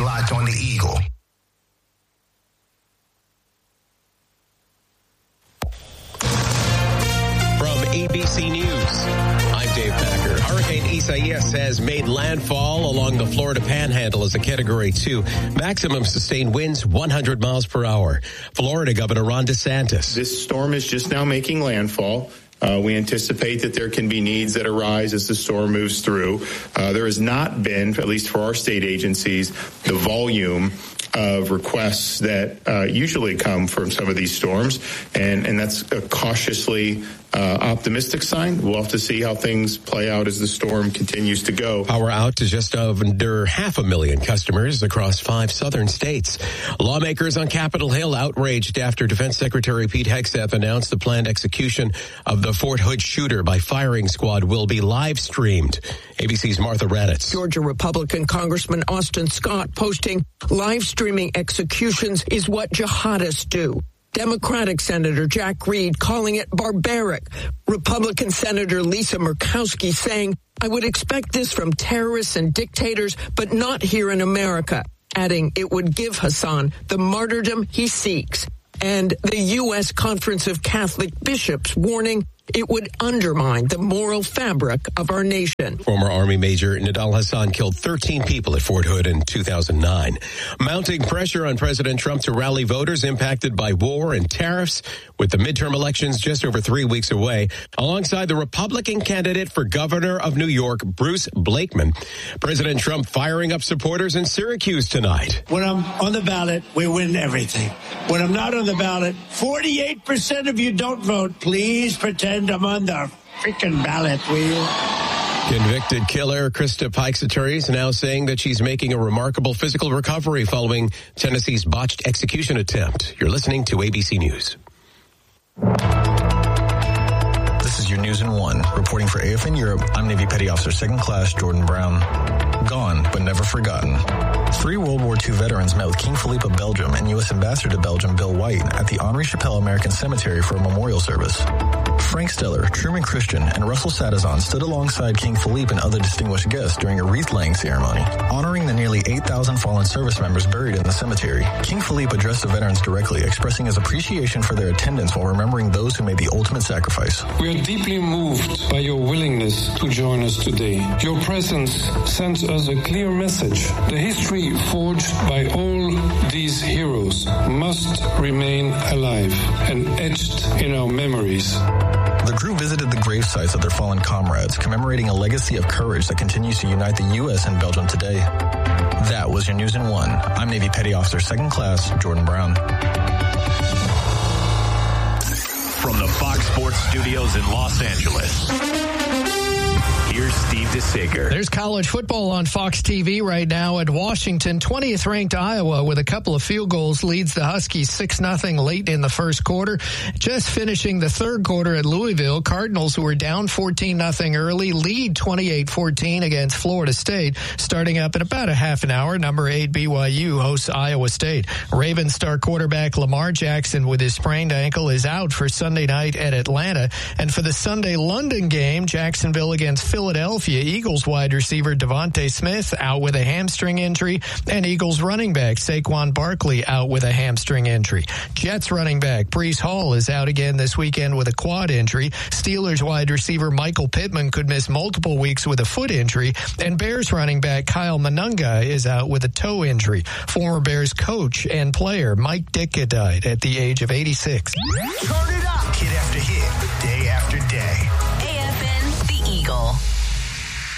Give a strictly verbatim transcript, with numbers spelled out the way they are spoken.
locked on the Eagle. A B C News. I'm Dave Packer. Hurricane Isaias has made landfall along the Florida Panhandle as a Category two. Maximum sustained winds one hundred miles per hour. Florida Governor Ron DeSantis. This storm is just now making landfall. Uh, we anticipate that there can be needs that arise as the storm moves through. Uh, there has not been, at least for our state agencies, the volume of requests that uh, usually come from some of these storms, and, and that's a cautiously uh, optimistic sign. We'll have to see how things play out as the storm continues to go. Power out to just under half a million customers across five southern states. Lawmakers on Capitol Hill outraged after Defense Secretary Pete Hegseth announced the planned execution of the Fort Hood shooter by firing squad will be live streamed. A B C's Martha Raddatz. Georgia Republican Congressman Austin Scott posting live streaming executions is what jihadists do. Democratic Senator Jack Reed calling it barbaric. Republican Senator Lisa Murkowski saying, I would expect this from terrorists and dictators, but not here in America, adding it would give Hassan the martyrdom he seeks. And the U S Conference of Catholic Bishops warning it would undermine the moral fabric of our nation. Former Army Major Nidal Hassan killed thirteen people at Fort Hood in two thousand nine. Mounting pressure on President Trump to rally voters impacted by war and tariffs, with the midterm elections just over three weeks away, alongside the Republican candidate for governor of New York, Bruce Blakeman. President Trump firing up supporters in Syracuse tonight. When I'm on the ballot, we win everything. When I'm not on the ballot, forty-eight percent of you don't vote. Please pretend I'm on the freaking ballot, will you? Convicted killer Krista Pike's attorneys now saying that she's making a remarkable physical recovery following Tennessee's botched execution attempt. You're listening to A B C News. This is your News in One. Reporting for A F N Europe, I'm Navy Petty Officer Second Class Jordan Brown. Gone, but never forgotten. Three World War Two veterans met with King Philippe of Belgium and U S Ambassador to Belgium Bill White at the Henri Chapelle American Cemetery for a memorial service. Frank Steller, Truman Christian, and Russell Sadazon stood alongside King Philippe and other distinguished guests during a wreath-laying ceremony, honoring the nearly eight thousand fallen service members buried in the cemetery. King Philippe addressed the veterans directly, expressing his appreciation for their attendance while remembering those who made the ultimate sacrifice. We are deeply moved by your willingness to join us today. Your presence sends us a clear message. The history forged by all these heroes must remain alive and etched in our memories. The group visited the grave sites of their fallen comrades, commemorating a legacy of courage that continues to unite the U S and Belgium today. That was your News in One. I'm Navy Petty Officer Second Class Jordan Brown. From the Fox Sports Studios in Los Angeles, here's Steve DeSager. There's college football on Fox T V right now at Washington. twentieth ranked Iowa with a couple of field goals leads the Huskies six nothing late in the first quarter. Just finishing the third quarter at Louisville, Cardinals, who were down fourteen nothing early, lead twenty-eight fourteen against Florida State. Starting up in about a half an hour, number eight B Y U hosts Iowa State. Ravens star quarterback Lamar Jackson with his sprained ankle is out for Sunday night at Atlanta. And for the Sunday London game, Jacksonville against Philadelphia, Eagles wide receiver Devontae Smith out with a hamstring injury, and Eagles running back Saquon Barkley out with a hamstring injury. Jets running back Breece Hall is out again this weekend with a quad injury. Steelers wide receiver Michael Pittman could miss multiple weeks with a foot injury, and Bears running back Kyle Monunga is out with a toe injury. Former Bears coach and player Mike Ditka died at the age of eighty-six. Turn it up. Hit after hit, day after day.